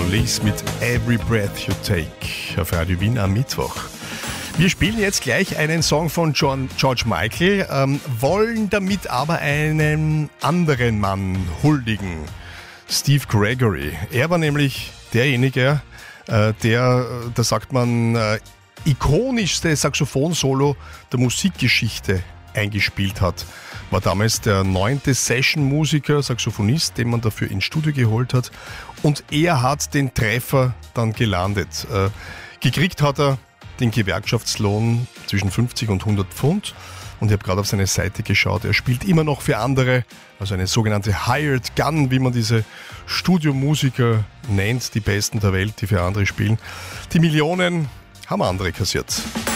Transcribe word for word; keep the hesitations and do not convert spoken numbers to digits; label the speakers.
Speaker 1: Police mit Every Breath You Take auf Radio Wien am Mittwoch. Wir spielen jetzt gleich einen Song von John, George Michael, ähm, wollen damit aber einen anderen Mann huldigen, Steve Gregory. Er war nämlich derjenige, äh, der, da sagt man, äh, ikonischste Saxophon-Solo der Musikgeschichte eingespielt hat. War damals der neunte Session-Musiker, Saxophonist, den man dafür ins Studio geholt hat. Und er hat den Treffer dann gelandet. Äh, gekriegt hat er den Gewerkschaftslohn zwischen fünfzig und hundert Pfund. Und ich habe gerade auf seine Seite geschaut. Er spielt immer noch für andere, also eine sogenannte Hired Gun, wie man diese Studiomusiker nennt, die Besten der Welt, die für andere spielen. Die Millionen haben andere kassiert.